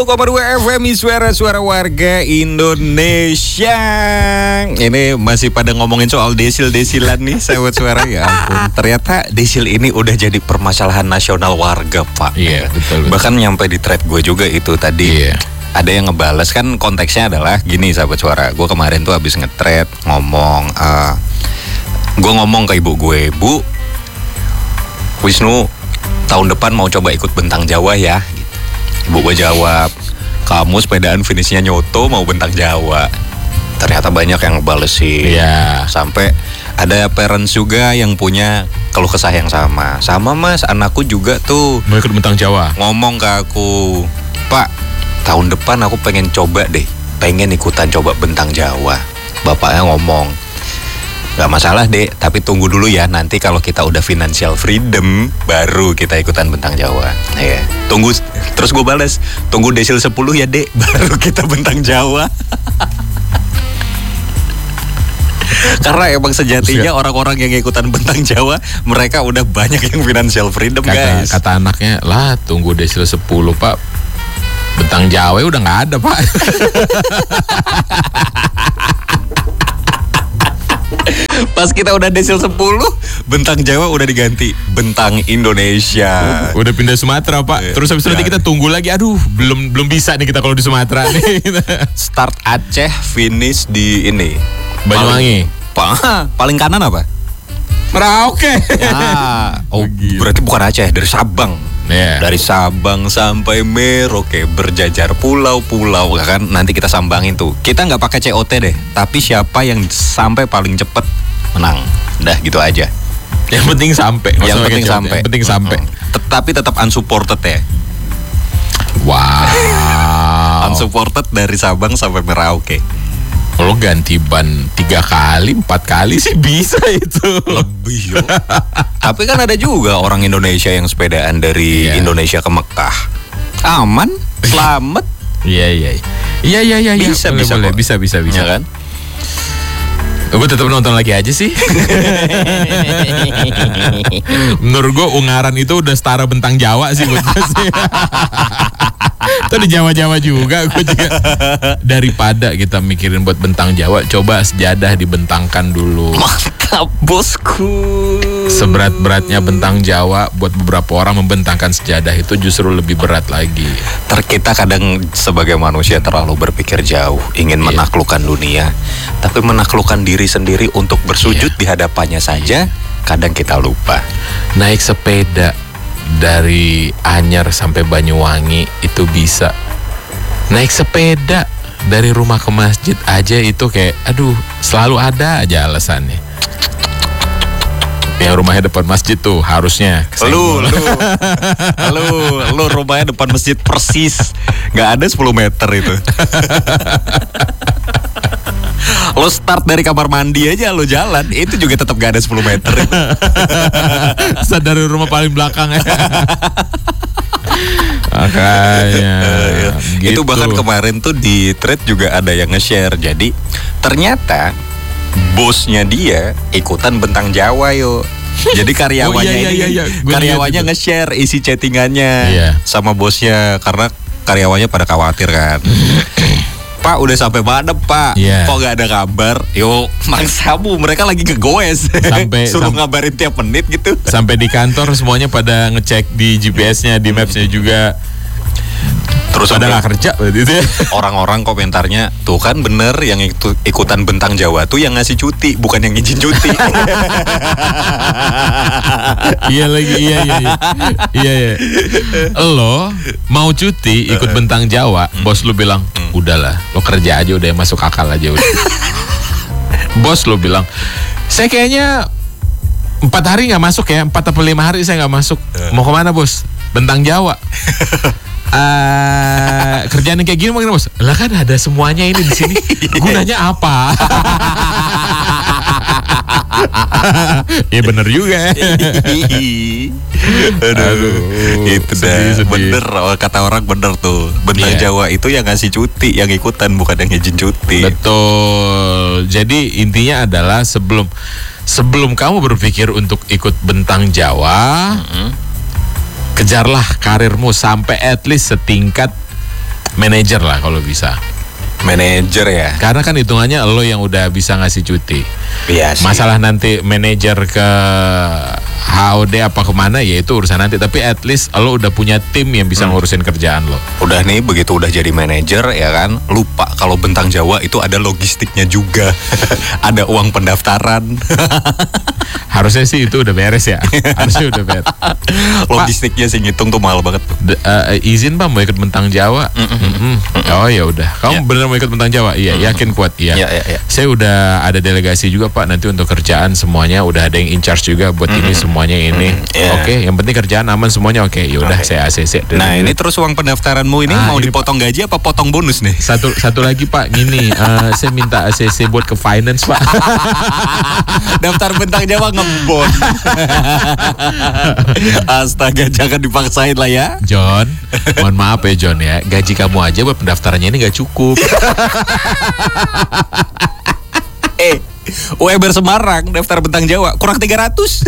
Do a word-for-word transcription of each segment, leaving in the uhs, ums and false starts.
satu koma dua F M suara-suara warga Indonesia. Ini masih pada ngomongin soal desil-desilan nih, sahabat suara. Ya ampun, ternyata desil ini udah jadi permasalahan nasional warga, Pak. Iya, betul, betul. Bahkan nyampe di thread gue juga itu tadi. Iya. Ada yang ngebales, kan konteksnya adalah gini, sahabat suara. Gue kemarin tuh habis nge-thread ngomong, uh, gue ngomong ke ibu gue, Bu, Wisnu tahun depan mau coba ikut Bentang Jawa ya. Ibu gue jawab, kamu sepedaan finishnya Nyoto mau Bentang Jawa. Ternyata banyak yang ngebalesin. Iya. Sampai ada parents juga yang punya keluh kesah yang sama. Sama mas, anakku juga tuh Mau ikut Bentang Jawa. ngomong ke aku, Pak, tahun depan aku pengen coba deh, pengen ikutan coba Bentang Jawa. Bapaknya ngomong, gak masalah dek, tapi tunggu dulu ya, nanti kalau kita udah financial freedom baru kita ikutan Bentang Jawa. Ya, tunggu. Terus gue balas, tunggu desil sepuluh ya dek, baru kita Bentang Jawa. Karena emang sejatinya orang-orang yang ikutan Bentang Jawa, mereka udah banyak yang financial freedom, Kata, guys. kata anaknya, lah tunggu desil sepuluh pak, Bentang Jawa udah gak ada pak. Pas kita udah desil sepuluh, Bentang Jawa udah diganti Bentang Indonesia. Udah pindah Sumatera pak. Terus habis itu nanti kita tunggu lagi. Aduh, belum belum bisa nih kita kalau di Sumatera nih. Start Aceh, finish di ini Banyuwangi. Paling, pa, paling kanan apa? Merauke. Ah, oh Gila. berarti bukan Aceh, dari Sabang. Yeah. Dari Sabang sampai Merauke, berjajar pulau-pulau, kan nanti kita sambangin tuh. Kita nggak pakai C O T deh, tapi siapa yang sampai paling cepet menang. Dah gitu aja. Yang penting sampai. Yang Maksudnya penting kecil, sampai. Yang penting sampai. Tetapi tetap unsupported ya. Wow. Unsupported dari Sabang sampai Merauke. Kalau ganti ban tiga kali, empat kali sih bisa itu. Lebih yo. Tapi kan ada juga orang Indonesia yang sepedaan dari Iya. Indonesia ke Mekah. Aman, selamat. Iya iya. Iya iya iya. iya. Bisa, Boleh, bisa boleh. kok. bisa bisa bisa. Ya kan? Gue tetap nonton lagi aja sih. Menurut gue Ungaran itu udah setara Bentang Jawa sih buat gue sih. Itu di Jawa-Jawa juga. Gue juga daripada kita mikirin buat Bentang Jawa, coba sejadah dibentangkan dulu. Mantap bosku. Seberat-beratnya Bentang Jawa, buat beberapa orang membentangkan sejadah itu justru lebih berat lagi. Ter kita kadang sebagai manusia terlalu berpikir jauh, ingin Iya. menaklukkan dunia, tapi menaklukkan diri sendiri untuk bersujud Iya. di hadapannya saja, kadang kita lupa. Naik sepeda dari Anyar sampai Banyuwangi itu bisa. Naik sepeda dari rumah ke masjid aja itu kayak, aduh, selalu ada aja alasannya. Yang rumahnya depan masjid tuh harusnya Lu, kesenggol. lu, lu, lu rumahnya depan masjid persis, nggak ada sepuluh meter itu. Lo start dari kamar mandi aja lo jalan, itu juga tetap gak ada sepuluh meter. Start dari rumah paling belakang ya. Makanya Itu gitu. bahkan kemarin tuh di thread juga ada yang nge-share. Jadi ternyata bosnya dia ikutan Bentang Jawa yo. Jadi karyawannya Oh, iya, iya, ini iya, iya. Gua karyawannya lihat itu. nge-share isi chattingannya Iya. sama bosnya, karena karyawannya pada khawatir kan. Pak udah sampai mana pak? Iya. Kok gak ada kabar? Yo mangsamu, mereka lagi ngegoes. Sampai- Suruh sam- ngabarin tiap menit gitu. Sampai di kantor semuanya pada ngecek di G P S-nya, di Maps-nya juga. Terus Pada sampai nggak kerja berarti itu ya. orang-orang komentarnya, tuh kan bener yang ikut, ikutan Bentang Jawa tuh yang ngasih cuti, bukan yang izin cuti. Iya lagi, iya iya iya. Iya iya. Lo mau cuti ikut Bentang Jawa, bos lu bilang, udahlah, lo kerja aja udah, masuk akal aja udah. Bos lu bilang, saya kayaknya empat hari nggak masuk ya, empat atau lima hari saya nggak masuk. Mau kemana bos? Bentang Jawa. Eh kerjaan yang kayak gini mau gimana bos? Lah kan ada semuanya ini di sini. Gunanya apa? Iya bener juga. Aduh, Aduh, itu dah sedih, sedih. bener, kata orang bener tuh. Bentang Iya. Jawa itu yang ngasih cuti, yang ikutan, bukan yang izin cuti. Betul. Jadi intinya adalah sebelum sebelum kamu berpikir untuk ikut Bentang Jawa, Mm-hmm. kejarlah karirmu sampai at least setingkat manajer lah kalau bisa. Manajer ya. Karena kan hitungannya lo yang udah bisa ngasih cuti. Iya sih. Masalah nanti manajer ke H O D apa kemana ya itu urusan nanti. Tapi at least lo udah punya tim yang bisa ngurusin kerjaan lo. Udah nih begitu udah jadi manajer ya kan, lupa kalau Bentang Jawa itu ada logistiknya juga. Ada uang pendaftaran. Harusnya sih itu udah beres ya. Harusnya udah beres. Logistiknya sih ngitung tuh mahal banget tuh. D- uh, izin Pak mau ikut Bentang Jawa. Mm-mm. Oh ya udah. Kamu Ya. bener mau ikut Bentang Jawa? Iya, yakin kuat iya. Ya, ya, ya. Saya udah ada delegasi juga Pak nanti untuk kerjaan semuanya udah ada yang in charge juga buat ini semuanya ini. Ya. Oke, yang penting kerjaan aman semuanya oke. Ya udah Oke. saya A C C. Nah ini terus uang pendaftaranmu ini Ah, mau ini, dipotong gaji apa potong bonus nih? satu satu lagi Pak, gini, eh, saya minta A C C buat ke finance Pak. Daftar Bentang Jawa ngebon. Astaga, jangan dipaksain lah ya. John, mohon maaf ya John ya, gaji kamu aja buat pendaftarannya ini nggak cukup. Eh, U E B R Semarang daftar Bentang Jawa kurang tiga ratus.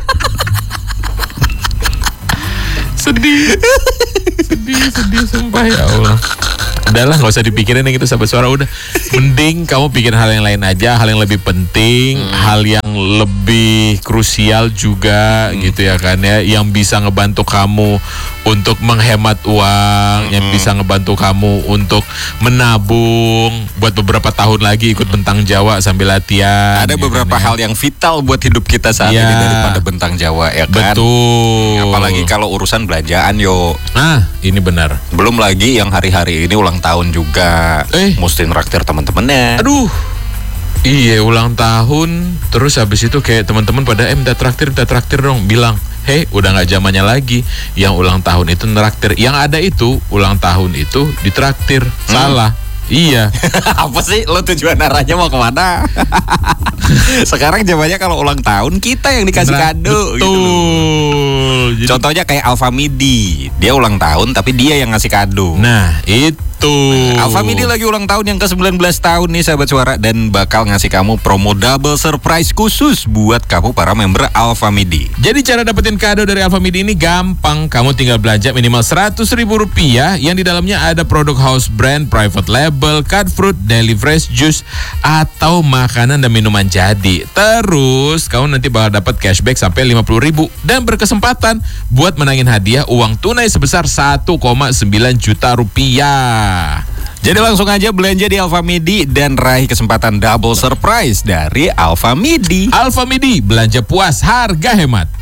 Sedih, sedih, sedih, sumpah ya Allah. Udahlah nggak usah dipikirin yang itu sahabat suara, udah. Mending kamu pikir hal yang lain aja, hal yang lebih penting, hmm. hal yang lebih krusial juga hmm. gitu ya kan ya, yang bisa ngebantu kamu untuk menghemat uang, hmm. yang bisa ngebantu kamu untuk menabung buat beberapa tahun lagi ikut Bentang Jawa sambil latihan. Ada ya beberapa kan, ya. hal yang vital buat hidup kita saat Ya. ini daripada Bentang Jawa ya kan. Betul. Apalagi kalau urusan belanjaan yo. Nah, ini benar. Belum lagi yang hari-hari ini ulang tahun juga. Eh. Mesti nraktir teman-temannya. Aduh. Iya, ulang tahun. Terus habis itu kayak teman-teman pada eh minta traktir, minta traktir dong. Bilang, hei udah gak zamannya lagi. Yang ulang tahun itu nraktir. Yang ada itu, ulang tahun itu ditraktir. Hmm. Salah. Iya. Apa sih lo tujuan arahnya mau kemana? Sekarang zamannya kalau ulang tahun kita yang dikasih Nah, kado. betul. Gitu loh. Jadi- Contohnya kayak Alfa Midi. Dia ulang tahun tapi dia yang ngasih kado. Nah, itu. Alfa Midi lagi ulang tahun yang ke sembilan belas tahun nih sahabat suara, dan bakal ngasih kamu promo double surprise khusus buat kamu para member Alfa Midi. Jadi cara dapetin kado dari Alfa Midi ini gampang. Kamu tinggal belanja minimal seratus ribu rupiah yang di dalamnya ada produk house brand, private label, cut fruit, daily fresh juice, atau makanan dan minuman jadi. Terus kamu nanti bakal dapat cashback sampai lima puluh ribu dan berkesempatan buat menangin hadiah uang tunai sebesar satu koma sembilan juta rupiah. Jadi langsung aja belanja di Alfa Midi dan raih kesempatan double surprise dari Alfa Midi. Alfa Midi, belanja puas, harga hemat.